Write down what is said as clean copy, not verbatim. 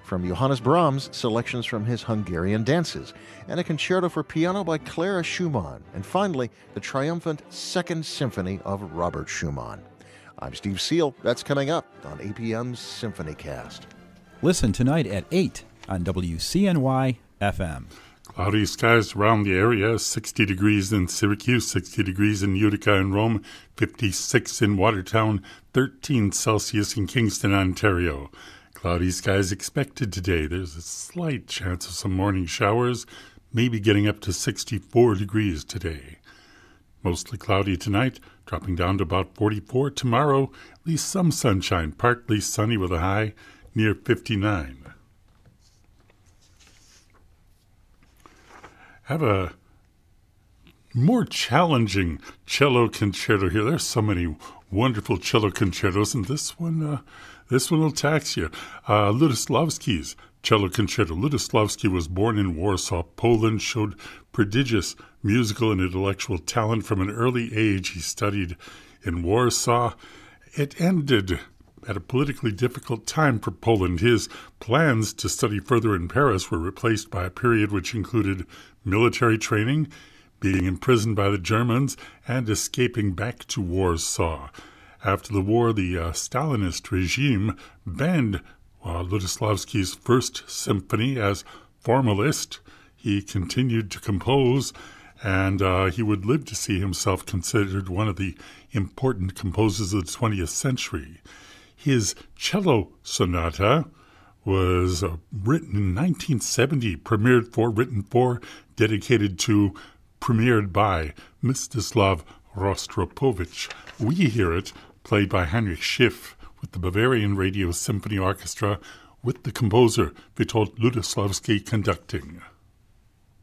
From Johannes Brahms, selections from his Hungarian dances, and a concerto for piano by Clara Schumann, and finally, the triumphant Second Symphony of Robert Schumann. I'm Steve Seal. That's coming up on APM's SymphonyCast. Listen tonight at 8 on WCNY FM. Cloudy skies around the area, 60 degrees in Syracuse, 60 degrees in Utica and Rome, 56 in Watertown, 13 Celsius in Kingston, Ontario. Cloudy skies expected today. There's a slight chance of some morning showers, maybe getting up to 64 degrees today. Mostly cloudy tonight, dropping down to about 44 tomorrow. At least some sunshine, partly sunny with a high near 59. Have a more challenging cello concerto here. There's so many wonderful cello concertos, and this one will tax you. Ludoslavsky's cello concerto. Ludoslavsky was born in Warsaw, Poland, showed prodigious musical and intellectual talent from an early age. He studied in Warsaw. It ended at a politically difficult time for Poland. His plans to study further in Paris were replaced by a period which included military training, being imprisoned by the Germans, and escaping back to Warsaw. After the war, the Stalinist regime banned Ludoslavsky's first symphony as formalist. He continued to compose, and he would live to see himself considered one of the important composers of the 20th century. His cello sonata was written in 1970, written for, dedicated to, premiered by Mstislav Rostropovich. We hear it played by Heinrich Schiff with the Bavarian Radio Symphony Orchestra with the composer Witold Ludoslavsky conducting.